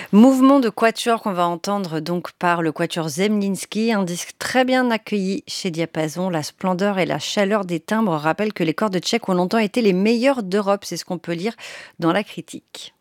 Mouvement de quatuor qu'on va entendre donc par le quatuor Zemlinsky, un disque très bien accueilli chez Diapason. La splendeur et la chaleur des timbres rappellent que les cordes tchèques ont longtemps été les meilleures d'Europe, c'est ce qu'on peut lire dans la critique.